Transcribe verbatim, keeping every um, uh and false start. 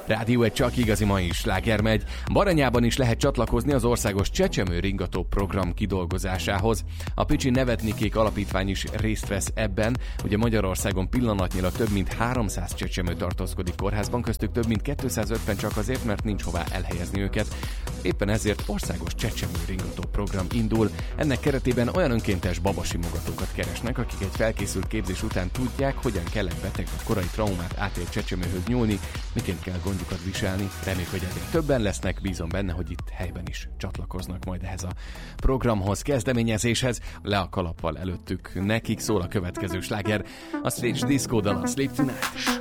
Rádió egy csak igazi mai sláger megy. Baranyában is lehet csatlakozni az országos csecsemő ringató program kidolgozásához. A Picsi Nevetnikék alapítvány is részt vesz ebben. Ugye Magyarországon pillanatnyilag több mint háromszáz csecsemő tartózkodik kórházban, köztük több mint kétszázötven csak azért, mert nincs hová elhelyezni őket. Éppen ezért országos csecsemő ringató program indul. Ennek keretében olyan önkéntes babasimogatókat keresnek, akik egy felkészült képzés után tudják, hogyan kell egy beteg vagy korai traumát átélt csecsemőhöz nyúlni, miként kell gondjukat viselni. Reméljük, hogy ezért többen lesznek, bízom benne, hogy itt helyben is csatlakoznak majd ehhez a programhoz, kezdeményezéshez. Le a kalappal előttük, nekik szól a következő sláger, a Stage Disco dal, a Sleep Tonight.